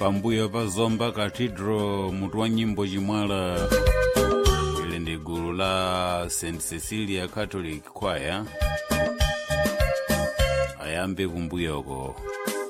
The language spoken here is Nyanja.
pambuyo pa Zomba Cathedral mutu wa nyimbo chimwala ili ndi gulu la St. Cecilia Catholic Choir ayambe kumbuyoko